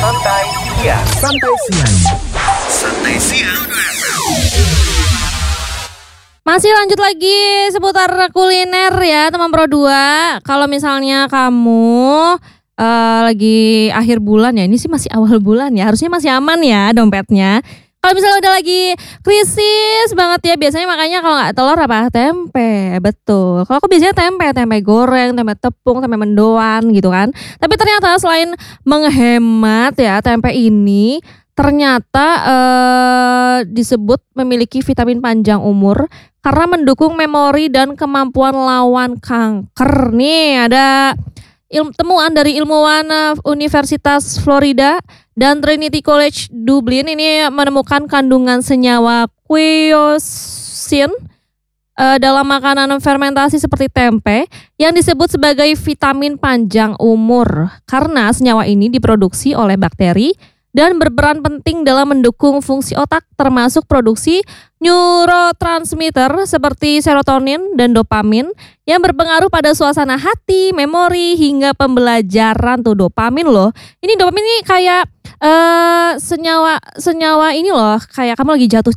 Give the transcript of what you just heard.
Santai Siang. Santai Siang. Santai Siang. Masih lanjut lagi seputar kuliner ya teman Pro 2. Kalau misalnya kamu lagi akhir bulan ya, ini sih masih awal bulan ya, harusnya masih aman ya dompetnya. Kalau misalnya udah lagi krisis banget ya, biasanya makanya kalau nggak telur apa tempe, betul. Kalau aku biasanya tempe goreng, tempe tepung, tempe mendoan gitu kan. Tapi ternyata selain menghemat ya, tempe ini ternyata disebut memiliki vitamin panjang umur karena mendukung memori dan kemampuan lawan kanker. Nih ada temuan dari ilmuwan Universitas Florida dan Trinity College Dublin ini menemukan kandungan senyawa quercetin dalam makanan fermentasi seperti tempe yang disebut sebagai vitamin panjang umur karena senyawa ini diproduksi oleh bakteri dan berperan penting dalam mendukung fungsi otak termasuk produksi neurotransmitter seperti serotonin dan dopamin yang berpengaruh pada suasana hati, memori hingga pembelajaran tuh dopamin loh. Ini dopamin ini kayak senyawa ini loh, kayak kamu lagi jatuh